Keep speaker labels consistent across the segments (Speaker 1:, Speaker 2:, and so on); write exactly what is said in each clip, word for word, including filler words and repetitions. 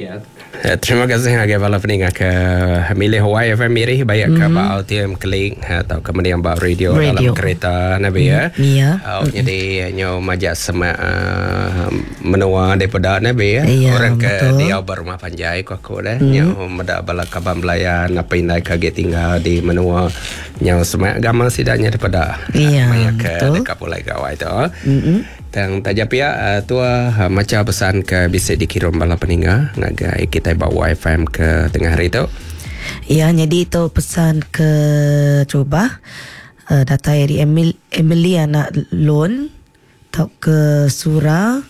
Speaker 1: Ya. Terima kasih agak bala peningat ke milih Hawaii F M Miri baik ke bau tiam klik atau kemudian bau radio, radio dalam kereta nabi ya.
Speaker 2: Iya.
Speaker 1: Oh, mm-hmm. Jadi nyo majak sama uh, menua daripada nabi ya.
Speaker 2: Iya,
Speaker 1: orang ke
Speaker 2: betul.
Speaker 1: dia berumah panjai kau aku dah. Mm. Nyo meda bala kaban belayan apa indai kaget tinggal di menua nyo sama agama sidanya daripada.
Speaker 2: Iya,
Speaker 1: uh, ke
Speaker 2: betul.
Speaker 1: dekat pulai gawai tu.
Speaker 2: Mm-hmm.
Speaker 1: Tang tajapia uh, tua uh, macam pesan ke bisa dikirim bala peninga ngagai kita bawa F M ke tengah hari tu.
Speaker 2: Ya, jadi itu pesan ke coba uh, data dari Emil, Emily anak loan tau ke Surah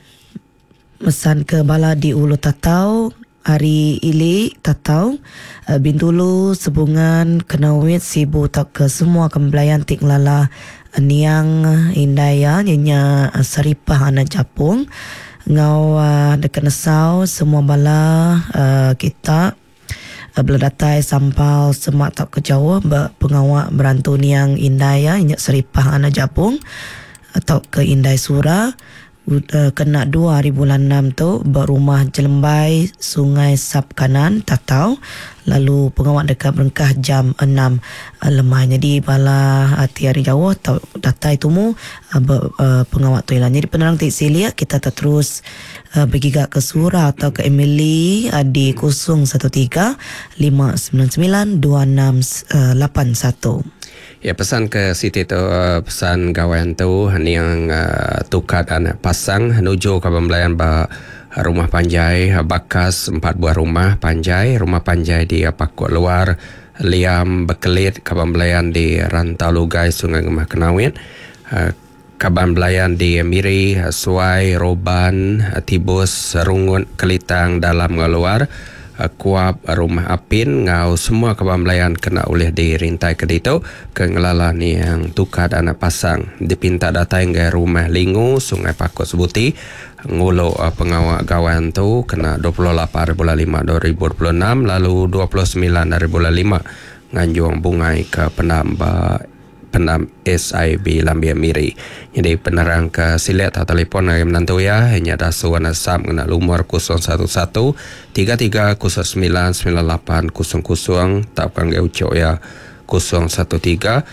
Speaker 2: pesan ke bala di Ulu Tatau Ari Ili Tatau uh, Bintulu Sebungan Kenawit Sibu tau ke semua kembelayan Tik Lala Niang Indaya Nyanya Saripah anak Japung ngau uh, dekat Nesau semua bala uh, kita uh, beladatai sampal semak tak ke Jawa pengawak berantu Niang Indaya Nyanya Saripah anak Japung atau ke Indai Surah uh, kena dua hari bulan enam tu berumah Jelembai Sungai Sap Kanan Tatau lalu pengawak dekat Berengkah jam enam uh, lemah. Jadi bala hati hari Jawa atau data itu mu uh, uh, pengawak tu ilah. Jadi penerang tik silia kita terus uh, bergigak ke Surah atau ke Emily uh, di kosong satu tiga lima sembilan sembilan dua enam lapan satu.
Speaker 1: Ya, pesan ke Siti tu uh, pesan gawain tu ni yang uh, tukar anak pasang menuju ke pembelayan ba rumah panjai bakas empat buah rumah panjai rumah panjai di Pakuk Luar Liam Bekelit kaban belayan di Rantau Lugai Sungai Gemah Kenawit uh, kaban belayan di Miri Suai Roban Tibus Rungut Kelitang Dalam Luar uh, Kuap Rumah Apin ngau semua kaban belayan kena oleh di rintai kedito ke ngelala ni yang tukar anak pasang dipinta datang ke rumah Lingu Sungai Pakuk Sebuti ngulu uh, pengawak gawan tu kena dua puluh lapan bulan lima dua ribu dua puluh enam lalu dua puluh sembilan dari bulan lima nganjung bungai ke penambah penam S I B Lambian Miri. Jadi penerang ke silet atau telefon yang menantu ya hanya dasu wana sam kena lumur kosong satu satu tiga tiga kosong sembilan sembilan lapan kosong kosong tapkan ke ucok ya kosong satu tiga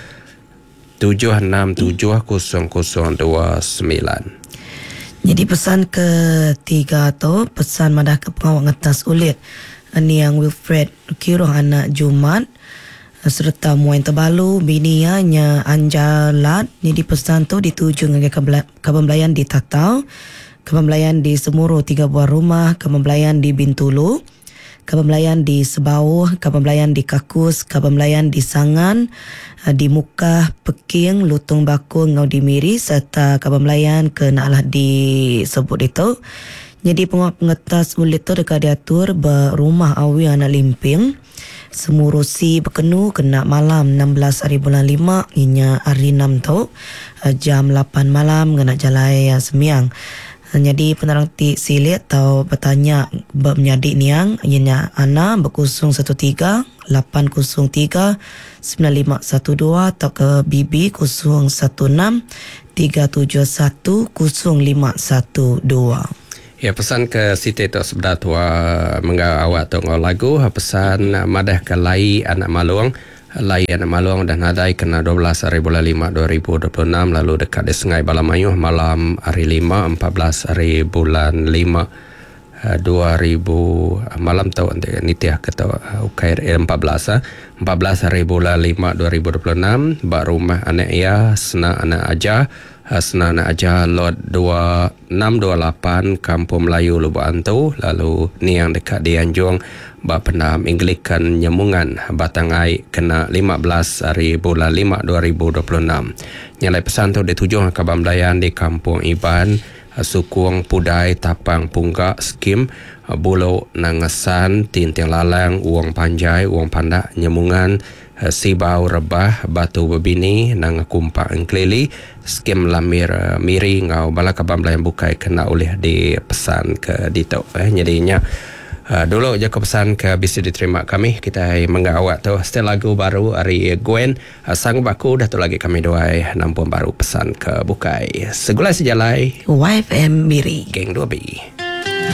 Speaker 1: tujuh enam tujuh kosong kosong dua sembilan.
Speaker 2: Jadi pesan ketiga tu pesan madah ke pengawak ngetas ulit ni yang Wilfred Kiro anak Jumat serta Muain Tebalu bini nya Anjalat. Jadi pesan tu dituju dengan kebembelayan di Tatau, kebembelayan di Semuru tiga buah rumah, kebembelayan di Bintulu, kebembelayan di Sebauh, kebembelayan di Kakus, kebembelayan di Sangan, di Mukah, Peking, Lutung Bakung, Ngau di Miri serta kebembelayan ke naklah disebut itu. Jadi pengawak pengetas ulit tu dekat diatur berumah awi anak limping Semurusi berkenu kena malam enam belas hari bulan lima inya hari enam tu jam lapan malam kena jalai semiang. Jadi penerang ti silit atau bertanya bermenyadik niang ianya ana berkusung satu tiga lapan kosong tiga sembilan lima satu dua atau ke B B kosong satu enam tiga tujuh satu kosong lima satu dua.
Speaker 1: Ya, pesan ke Siti tu sebelah tua menggau awak tu ngau lagu pesan madah ke Lai anak Maluang Lai anak Maluang dan nadai kena dua belas hari bulan lima dua ribu dua puluh enam lalu dekat di Sungai Balamayuh malam hari lima empat belas hari bulan lima dua ribu malam tu nitiah kata ukair empat belas empat belas hari bulan lima dua ribu dua puluh enam bak rumah anak ia sena anak aja Sena anak aja lot dua enam dua lapan Kampung Melayu Lubuk Antu lalu ni yang dekat di Anjung bak pendam Anglikan Nyemungan Batangai kena lima belas hari bulan lima dua ribu dua puluh enam. Nyalai pesan tu dituju ke Bamlayan di Kampung Iban Sukung Pudai Tapang Punggak Skim Bulu Nangesan Tinting Lalang Uang Panjai Uang Pandak Nyemungan Sibau Rebah Batu Bebini Nang Kumpak Engklili Skim Lamir Miri Ngau Bala Kabamlayan Bukai kena oleh di pesan ke Dito eh, jadinya uh, dulu je kepesan ke bisa diterima kami kita mengawak tu setel lagu baru Ari Gwen uh, sanggup aku dah tu lagi kami doai nampun baru pesan ke Bukai segulai sejalai
Speaker 2: Y F M Miri
Speaker 1: Geng dua B.